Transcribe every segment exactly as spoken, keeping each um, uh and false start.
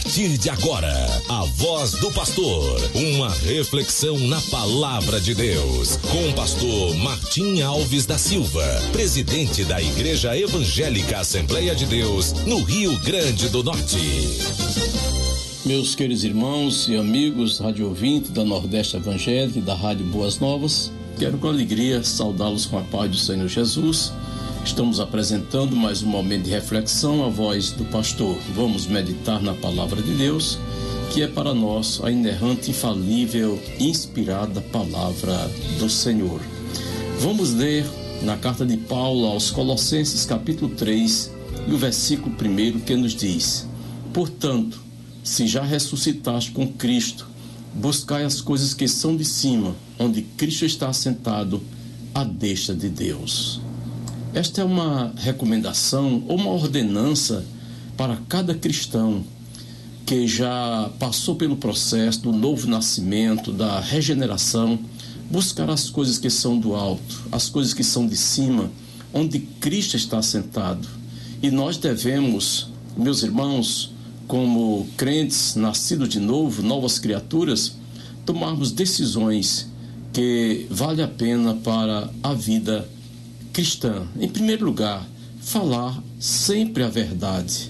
partir de agora, a voz do pastor, uma reflexão na palavra de Deus, com o pastor Martim Alves da Silva, presidente da Igreja Evangélica Assembleia de Deus, no Rio Grande do Norte. Meus queridos irmãos e amigos, rádio ouvinte da Nordeste Evangélica e da Rádio Boas Novas, quero com alegria saudá-los com a paz do Senhor Jesus. Estamos apresentando mais um momento de reflexão, a voz do pastor. Vamos meditar na palavra de Deus, que é para nós a inerrante, infalível, inspirada palavra do Senhor. Vamos ler na carta de Paulo aos Colossenses, capítulo três, e o versículo primeiro, que nos diz: Portanto, se já ressuscitaste com Cristo, buscai as coisas que são de cima, onde Cristo está assentado à destra de Deus. Esta é uma recomendação ou uma ordenança para cada cristão que já passou pelo processo do novo nascimento, da regeneração, buscar as coisas que são do alto, as coisas que são de cima, onde Cristo está assentado. E nós devemos, meus irmãos, como crentes nascidos de novo, novas criaturas, tomarmos decisões que vale a pena para a vida cristã. Em primeiro lugar, falar sempre a verdade.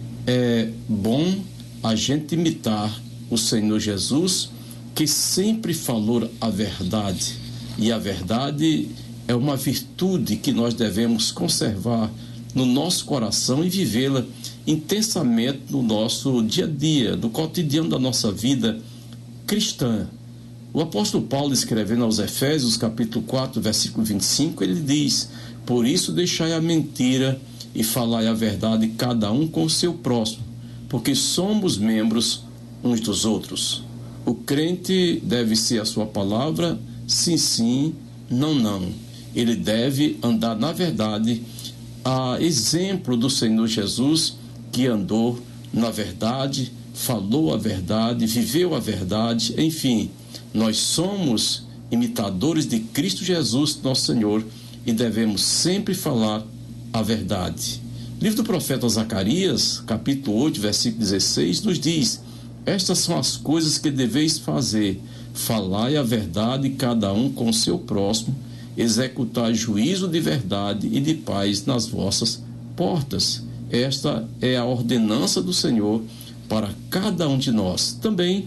É bom a gente imitar o Senhor Jesus, que sempre falou a verdade. E a verdade é uma virtude que nós devemos conservar no nosso coração e vivê-la intensamente no nosso dia a dia, no cotidiano da nossa vida cristã. O apóstolo Paulo, escrevendo aos Efésios, capítulo quatro, versículo vinte e cinco, ele diz: Por isso deixai a mentira e falai a verdade, cada um com o seu próximo, porque somos membros uns dos outros. O crente deve ser a sua palavra, sim, sim, não, não. Ele deve andar na verdade, a exemplo do Senhor Jesus, que andou na verdade, falou a verdade, viveu a verdade, enfim. Nós somos imitadores de Cristo Jesus, nosso Senhor, e devemos sempre falar a verdade. Livro do profeta Zacarias, capítulo oito, versículo dezesseis, nos diz: Estas são as coisas que deveis fazer, falai a verdade cada um com o seu próximo, executai juízo de verdade e de paz nas vossas portas. Esta é a ordenança do Senhor para cada um de nós. Também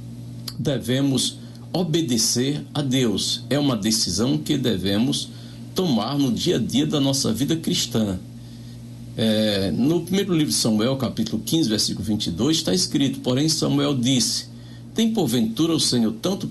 devemos obedecer a Deus. É uma decisão que devemos tomar no dia a dia da nossa vida cristã. É, no primeiro livro de Samuel, capítulo quinze, versículo vinte e dois, está escrito: Porém Samuel disse: Tem porventura o Senhor tanto